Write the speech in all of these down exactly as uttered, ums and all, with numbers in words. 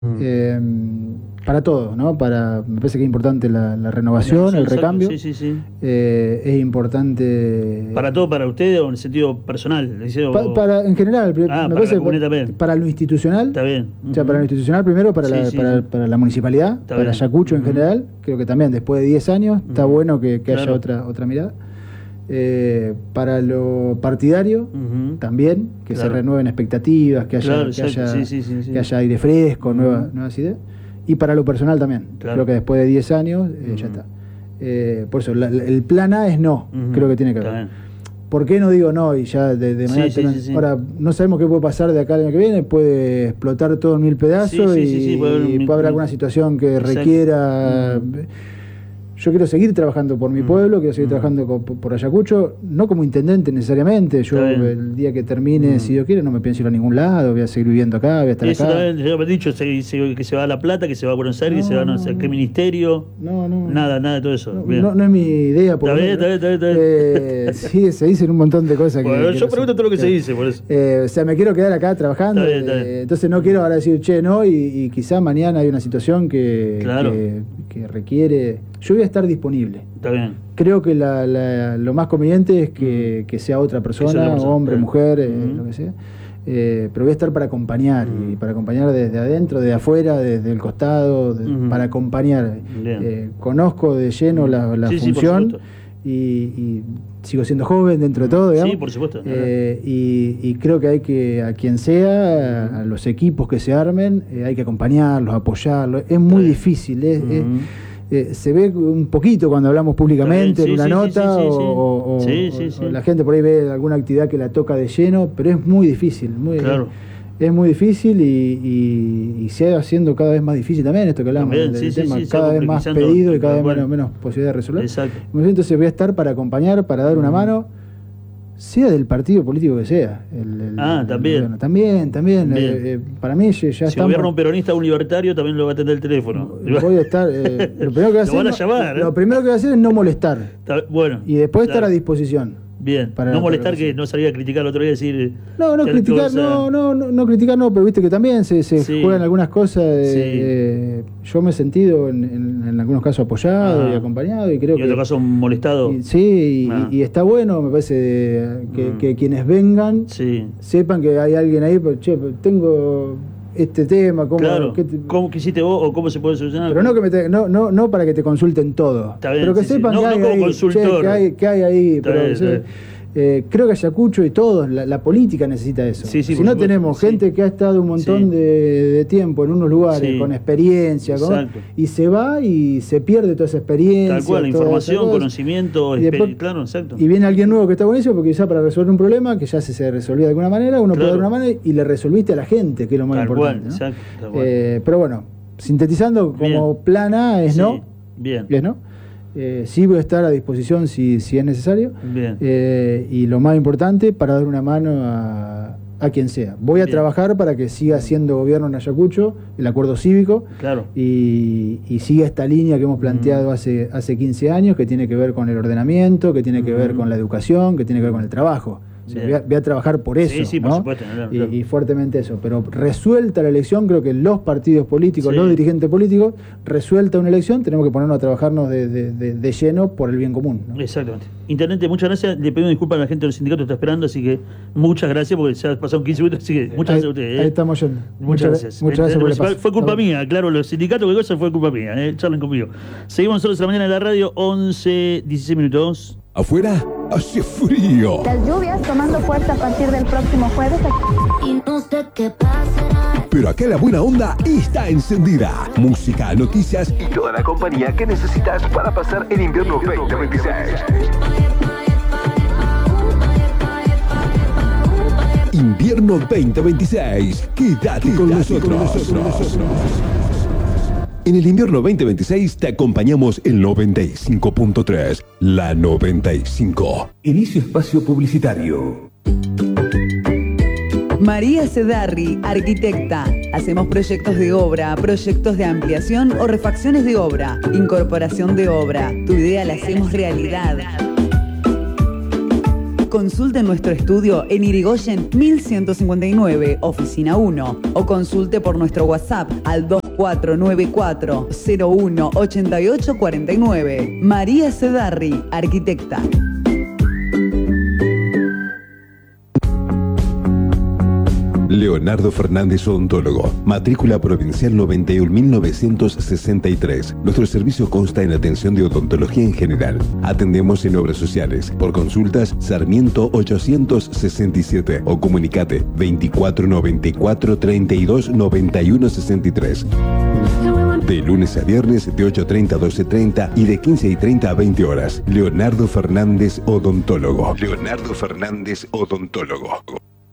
Mm. Eh, para todo, ¿no? Para, me parece que es importante la, la renovación, el recambio. Sí, sí, sí. Eh, es importante. ¿Para todo, para usted o en el sentido personal? Dice, Pa, o... para, en general, ah, me para parece la comunidad para, también. para lo institucional. Está bien. O sea, para lo institucional primero, para, sí, la, sí, para, sí. para la municipalidad, Está para bien. Ayacucho en uh-huh. general. Creo que también después de diez años está uh-huh. bueno que, que claro. haya otra, otra mirada. Eh, para lo partidario uh-huh. también, que claro. se renueven expectativas, que haya, claro, que haya, sí, sí, sí, sí. que haya aire fresco, uh-huh. nuevas, nuevas ideas. Y para lo personal también. Claro. Creo que después de diez años eh, uh-huh. ya está. Eh, por eso, la, el plan A es no, uh-huh. creo que tiene que haber. ¿Por qué no digo no? Y ya de, de manera sí, sí, sí, sí. Ahora, no sabemos qué puede pasar de acá al año que viene, puede explotar todo en mil pedazos sí, y, sí, sí, puede haber, y un, puede haber alguna situación que exacto. requiera... Uh-huh. Yo quiero seguir trabajando por mi pueblo, quiero seguir uh-huh. trabajando por, por Ayacucho, no como intendente necesariamente. Yo el día que termine, uh-huh. si Dios quiere, no me pienso ir a ningún lado, voy a seguir viviendo acá, voy a estar Eso acá. También, yo me he dicho se, se, que se va a La Plata, que se va a Buenos Aires, no, que se va a no sé qué ministerio. No, no. Nada, nada de todo eso. No, no, no es mi idea. Está bien, está bien, está bien. Está bien. Eh, sí, se dicen un montón de cosas. Bueno, que, yo que pregunto no todo lo que que, se dice, por eso. Eh, o sea, me quiero quedar acá trabajando. Está bien, está bien. Eh, entonces no quiero ahora decir, che, no, y, y quizá mañana hay una situación que, claro. que, que requiere... Yo voy a estar disponible. Está bien. Creo que la, la, lo más conveniente es que, que sea otra persona, otra persona hombre, claro. mujer, eh, uh-huh. lo que sea. Eh, pero voy a estar para acompañar, uh-huh. y para acompañar desde adentro, desde afuera, desde el costado, de, uh-huh. para acompañar. Eh, conozco de lleno la, la sí, función sí, y, y sigo siendo joven dentro uh-huh. de todo, digamos. Sí, por supuesto. Eh, y, y creo que hay que, a quien sea, uh-huh. a los equipos que se armen, eh, hay que acompañarlos, apoyarlos. Es muy uh-huh. difícil, es, uh-huh. es, Eh, se ve un poquito cuando hablamos públicamente sí, en una sí, nota sí, sí, sí, o, o, sí, sí, o, sí. o la gente por ahí ve alguna actividad que la toca de lleno, pero es muy difícil, muy, claro. es, es muy difícil y, y, y se va haciendo cada vez más difícil también esto que hablamos también, del sí, tema, sí, sí, cada vez más pedido y cada vez bueno. menos, menos posibilidad de resolver. Exacto. Entonces voy a estar para acompañar, para dar una mm. mano, sea del partido político que sea. El, el, ah, el, también. El, también, también. Eh, eh, para mí ya si estamos... Si gobierna un peronista o un libertario, también lo va a atender el teléfono. Voy a estar... Eh, lo primero que voy a hacer, lo van a llamar, no, ¿eh? Lo primero que voy a hacer es no molestar. Está, bueno. Y después claro. estar a disposición. Bien, para, no molestar, que no salía a criticar el otro día y decir... No, no criticar, no, no, no, no criticar no, pero viste que también se, se sí. juegan algunas cosas. Eh, sí. eh, yo me he sentido en, en, en algunos casos apoyado ah. y acompañado y creo y que... en otro caso molestado. Y, sí, y, ah. y, y está bueno, me parece, de, que, mm. que quienes vengan sí. sepan que hay alguien ahí, pero che, tengo... este tema, cómo, claro. ¿qué te... ¿Cómo quisiste vos o cómo se puede solucionar? Pero no que me te, no, no, no para que te consulten todo, bien, pero que sí, sepan sí. No, que, no hay como ahí, che, que hay que hay ahí, está pero bien, se, eh, creo que Ayacucho y todos, la, la política necesita eso. Sí, sí, si no supuesto. tenemos sí. gente que ha estado un montón sí. de, de tiempo en unos lugares, sí. con experiencia, con, y se va y se pierde toda esa experiencia. Tal cual, la información, conocimiento, y después, claro, exacto. Y viene alguien nuevo que está buenísimo, porque quizá para resolver un problema que ya se, se resolvía de alguna manera, uno claro. puede dar una mano y le resolviste a la gente, que es lo más tal importante. Cual, ¿no? exacto, tal cual. Eh, pero bueno, sintetizando, como bien. plan A es sí. no. Bien. Es no. Eh, sí voy a estar a disposición si, si es necesario. Bien. Eh, y lo más importante, para dar una mano a, a quien sea. Voy a Bien. trabajar para que siga siendo gobierno en Ayacucho, el acuerdo cívico, claro. y, y siga esta línea que hemos planteado mm. hace, hace quince años, que tiene que ver con el ordenamiento, que tiene que mm. ver con la educación, que tiene que ver con el trabajo. O sea, voy, a, voy a trabajar por eso, sí, sí, ¿no? por supuesto, claro, claro. Y, y fuertemente eso. Pero resuelta la elección, creo que los partidos políticos, sí. los dirigentes políticos, resuelta una elección, tenemos que ponernos a trabajarnos de, de, de, de lleno por el bien común, ¿no? Exactamente. Intendente, muchas gracias. Le pedimos disculpas a la gente de los sindicatos que está esperando, así que muchas gracias, porque ya pasaron quince minutos, así que muchas ahí, gracias a ustedes. ¿eh? Ahí estamos yendo. Muchas, muchas gracias. Muchas gracias por el paso. Fue culpa mía, claro, los sindicatos, que cosa fue culpa mía, ¿eh? Charlen conmigo. Seguimos nosotros en la mañana de la radio, once, dieciséis minutos. Afuera hace frío. Las lluvias tomando fuerza a partir del próximo jueves. Y no sé qué pasará. Pero acá la buena onda está encendida. Música, noticias y toda la compañía que necesitas para pasar el invierno veinte veintiséis. Invierno veinte veintiséis. Quédate, Quédate con, nosotros. con nosotros. En el invierno veinte veintiséis te acompañamos el noventa y cinco punto tres, la noventa y cinco. Inicio espacio publicitario. María Cedarri, arquitecta. Hacemos proyectos de obra, proyectos de ampliación o refacciones de obra, incorporación de obra. Tu idea la hacemos realidad. consulte nuestro estudio en Irigoyen mil ciento cincuenta y nueve, oficina uno, o consulte por nuestro WhatsApp al dos cuatro nueve cuatro cero uno ocho ocho cuatro nueve. María Cedarri, arquitecta. Leonardo Fernández Odontólogo, matrícula provincial noventa y uno mil novecientos sesenta y tres. Nuestro servicio consta en atención de odontología en general. Atendemos en obras sociales. Por consultas, Sarmiento ochocientos sesenta y siete o comunicate veinticuatro noventa y cuatro treinta y dos noventa y uno sesenta y tres. De lunes a viernes de ocho treinta a doce treinta y de quince y treinta a veinte horas. Leonardo Fernández Odontólogo. Leonardo Fernández Odontólogo.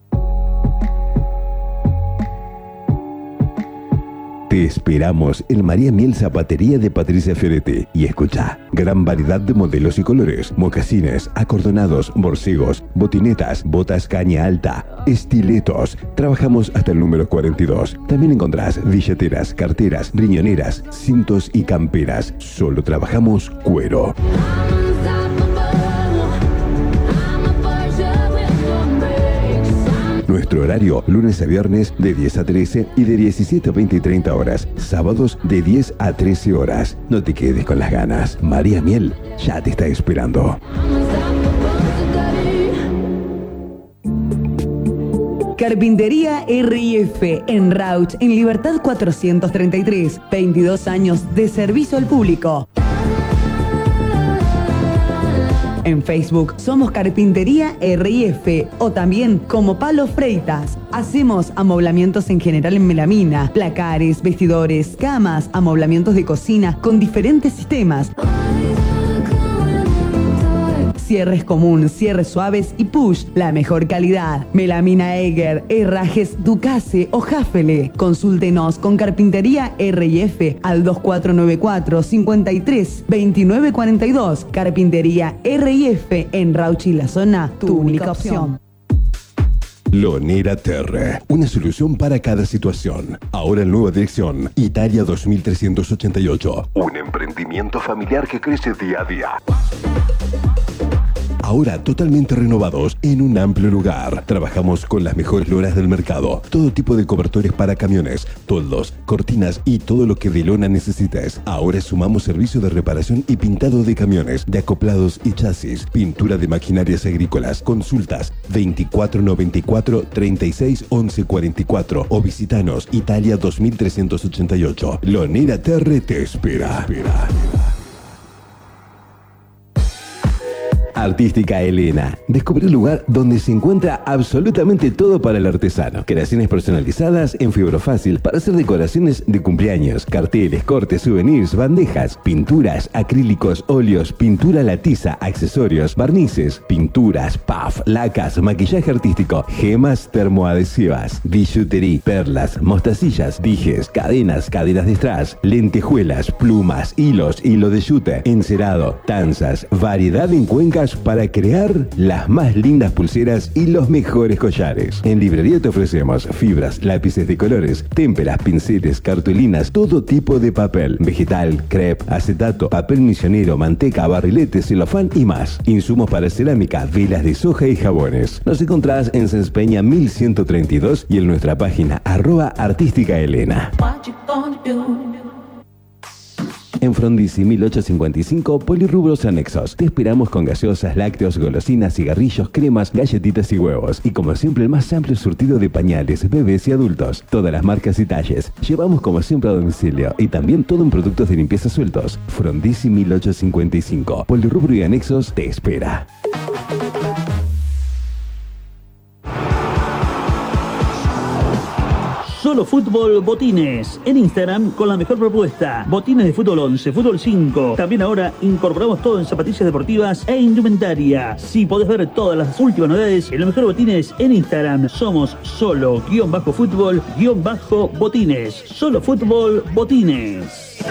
Te esperamos en María Miel Zapatería de Patricia Fioretti. Y escucha, gran variedad de modelos y colores, mocasines, acordonados, borcegos, botinetas, botas caña alta, estiletos. Trabajamos hasta el número cuarenta y dos. También encontrás billeteras, carteras, riñoneras, cintos y camperas. Solo trabajamos cuero. Nuestro horario, lunes a viernes de diez a trece y de diecisiete a veinte y treinta horas. Sábados de diez a trece horas. No te quedes con las ganas. María Miel ya te está esperando. Carpintería R I F en Rauch, en Libertad cuatrocientos treinta y tres. veintidós años de servicio al público. En Facebook somos Carpintería R I F o también como Palo Freitas. Hacemos amoblamientos en general en melamina, placares, vestidores, camas, amoblamientos de cocina con diferentes sistemas. Cierres común, cierres suaves y push, la mejor calidad. Melamina Eger, herrajes Ducase o Jafele. Consúltenos con Carpintería R I F al dos cuatro nueve cuatro cincuenta y tres veintinueve cuarenta y dos. Carpintería R I F en Rauch y la zona, tu única opción. Lonera Terre, una solución para cada situación. Ahora en nueva dirección, Italia dos mil trescientos ochenta y ocho. Un emprendimiento familiar que crece día a día. Ahora totalmente renovados en un amplio lugar. Trabajamos con las mejores lonas del mercado. Todo tipo de cobertores para camiones, toldos, cortinas y todo lo que de lona necesites. Ahora sumamos servicio de reparación y pintado de camiones, de acoplados y chasis, pintura de maquinarias agrícolas. Consultas veinticuatro noventa y cuatro treinta y seis once cuarenta y cuatro o visitanos Italia dos mil trescientos ochenta y ocho. Lonera Terre te espera. espera. Artística Elena. Descubre el lugar donde se encuentra absolutamente todo para el artesano. Creaciones personalizadas en fibro fácil para hacer decoraciones de cumpleaños, carteles, cortes, souvenirs, bandejas, pinturas, acrílicos, óleos, pintura a la tiza, accesorios, barnices, pinturas, puff, lacas, maquillaje artístico, gemas termoadhesivas, billutería, perlas, mostacillas, dijes, cadenas, caderas de strass, lentejuelas, plumas, hilos, hilo de yute, encerado, tanzas, variedad en cuencas para crear las más lindas pulseras y los mejores collares. En librería te ofrecemos fibras, lápices de colores, témperas, pinceles, cartulinas, todo tipo de papel, vegetal, crepe, acetato, papel misionero, manteca, barrilete, celofán y más. Insumos para cerámica, velas de soja y jabones. Nos encontrás en Sáenz Peña mil ciento treinta y dos y en nuestra página arroba artística Elena. En Frondizi mil ochocientos cincuenta y cinco, Polirrubros Anexos. Te esperamos con gaseosas, lácteos, golosinas, cigarrillos, cremas, galletitas y huevos. Y como siempre, el más amplio surtido de pañales, bebés y adultos. Todas las marcas y talles. Llevamos como siempre a domicilio. Y también todo en productos de limpieza sueltos. Frondizi mil ochocientos cincuenta y cinco. Polirrubro y Anexos te espera. Solo Fútbol Botines. En Instagram con la mejor propuesta. Botines de fútbol once, fútbol cinco. También ahora incorporamos todo en zapatillas deportivas e indumentaria. Si podés ver todas las últimas novedades en los mejores botines en Instagram. Somos solo guión bajo fútbol guión bajo botines. Solo Fútbol Botines.